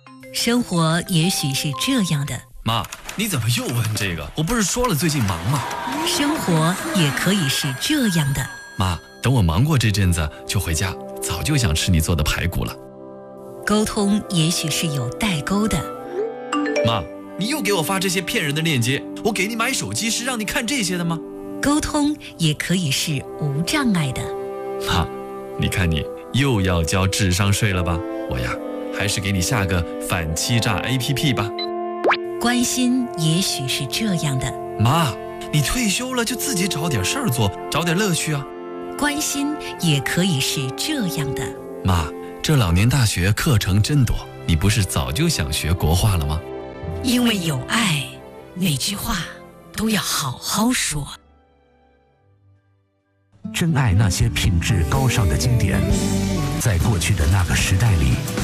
生活也许是这样的。 妈，你怎么又问这个？我不是说了最近忙吗？ 生活也可以是这样的。 妈，等我忙过这阵子就回家，早就想吃你做的排骨了。 沟通也许是有代沟的。 妈，你又给我发这些骗人的链接，我给你买手机是让你看这些的吗？ 沟通也可以是无障碍的。 妈，你看你又要交智商税了吧？我呀，还是给你下个反欺诈 APP 吧。 关心也许是这样的。 妈，你退休了就自己找点事儿做，找点乐趣啊。 关心也可以是这样的。 妈，这老年大学课程真多，你不是早就想学国画了吗？ 因为有爱，每句话都要好好说。 珍爱那些品质高尚的经典，在过去的那个时代里，